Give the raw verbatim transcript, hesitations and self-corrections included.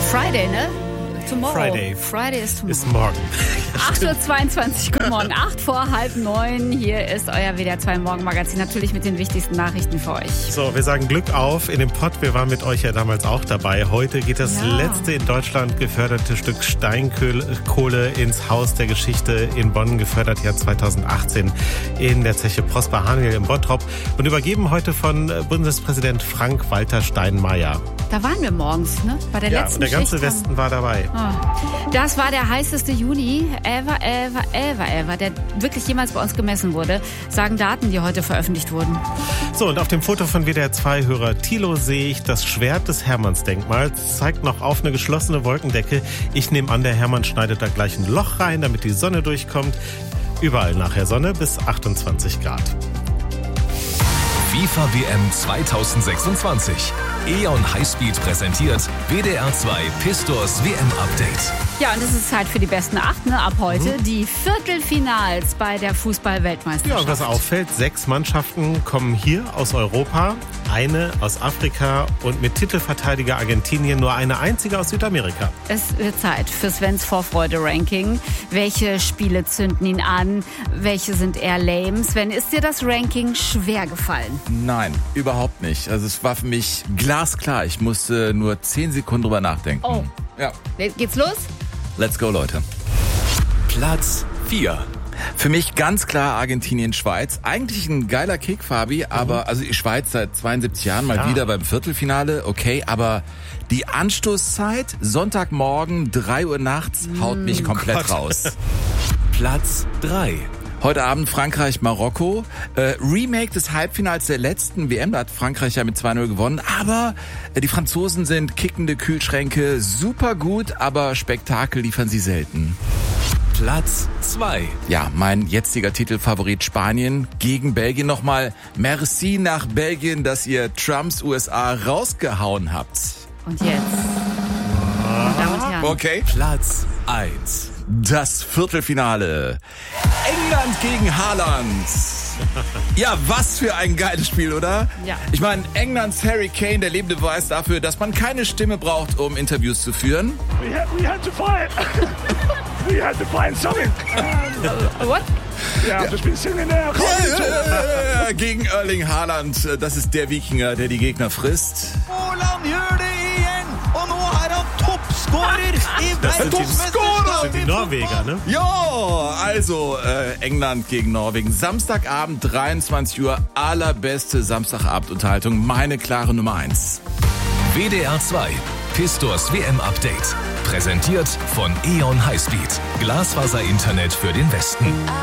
Friday, ne? Tomorrow. Friday. Friday ist tomorrow. Ist morgen. acht Uhr zweiundzwanzig, guten Morgen. acht vor halb neun. Hier ist euer W D R zwei Morgenmagazin. Natürlich mit den wichtigsten Nachrichten für euch. So, wir sagen Glück auf in dem Pott. Wir waren mit euch ja damals auch dabei. Heute geht das Ja. letzte in Deutschland geförderte Stück Steinkohle ins Haus der Geschichte in Bonn, gefördert Jahr zweitausendachtzehn in der Zeche Prosper Haniel in Bottrop und übergeben heute von Bundespräsident Frank-Walter Steinmeier. Da waren wir morgens, ne? Bei der Ja, letzten und der ganze Schicht haben- Westen war dabei. Das war der heißeste Juni ever, ever, ever, ever, der wirklich jemals bei uns gemessen wurde, sagen Daten, die heute veröffentlicht wurden. So, und auf dem Foto von W D R zwei-Hörer Thilo sehe ich das Schwert des Hermannsdenkmals, zeigt noch auf eine geschlossene Wolkendecke. Ich nehme an, der Hermann schneidet da gleich ein Loch rein, damit die Sonne durchkommt. Überall nachher Sonne bis achtundzwanzig Grad. FIFA W M zweitausendsechsundzwanzig. E.ON Highspeed präsentiert W D R zwei Pistors W M-Update. Ja, und es ist Zeit für die besten acht, ne? Ab heute Mhm. die Viertelfinals bei der Fußball-Weltmeisterschaft. Ja, und was auffällt, sechs Mannschaften kommen hier aus Europa, eine aus Afrika und mit Titelverteidiger Argentinien nur eine einzige aus Südamerika. Es wird Zeit für Svens Vorfreude-Ranking. Welche Spiele zünden ihn an? Welche sind eher lame? Sven, ist dir das Ranking schwer gefallen? Nein, überhaupt nicht. Also es war für mich glasklar. Ich musste nur zehn Sekunden drüber nachdenken. Oh. Ja. Geht's los? Let's go, Leute. Platz vier. Für mich ganz klar Argentinien-Schweiz. Eigentlich ein geiler Kick, Fabi, aber also die Schweiz seit zweiundsiebzig Jahren mal Ja. wieder beim Viertelfinale, okay, aber die Anstoßzeit, Sonntagmorgen, drei Uhr nachts, haut mich komplett Gott. raus. Platz drei. Heute Abend Frankreich-Marokko. Äh, Remake des Halbfinals der letzten W M. Da hat Frankreich ja mit zwei null gewonnen. Aber äh, die Franzosen sind kickende Kühlschränke. Super gut, aber Spektakel liefern sie selten. Platz zwei. Ja, mein jetziger Titelfavorit Spanien gegen Belgien. Nochmal merci nach Belgien, dass ihr Trumps U S A rausgehauen habt. Und jetzt? Meine Damen und Herren. Okay. Platz eins. Das Viertelfinale. England gegen Haaland. Ja, was für ein geiles Spiel, oder? Ja. Ich meine, Englands Harry Kane, der lebende Beweis dafür, dass man keine Stimme braucht, um Interviews zu führen. We had, we had to fight. we had to find something. What? Yeah, I've just been sitting there. I can't do it. Äh, Gegen Erling Haaland. Das ist der Wikinger, der die Gegner frisst. Haaland gjør det igjen, og nå er han toppskårer i Das sind die, das verdensmesterskapet sind die i Norweger, ne? Ja, also äh, England gegen Norwegen. Samstagabend, dreiundzwanzig Uhr, allerbeste Samstagabendunterhaltung. Meine klare Nummer eins. W D R zwei Pistors W M-Update. Präsentiert von E.ON Highspeed. Glasfaser-Internet für den Westen.